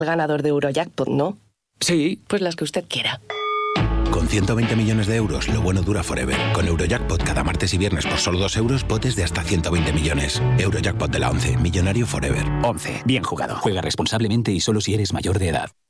Ganador de Eurojackpot, ¿no? Sí. Pues las que usted quiera. Con 120 millones de euros, lo bueno dura forever. Con Eurojackpot cada martes y viernes por solo 2 euros, potes de hasta 120 millones. Eurojackpot de la 11, millonario forever. 11. Bien jugado. Juega responsablemente y solo si eres mayor de edad.